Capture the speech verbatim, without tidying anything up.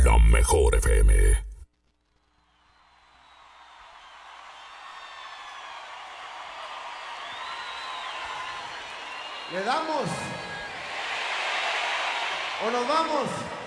La Mejor F M. ¿Le damos? ¿O nos vamos?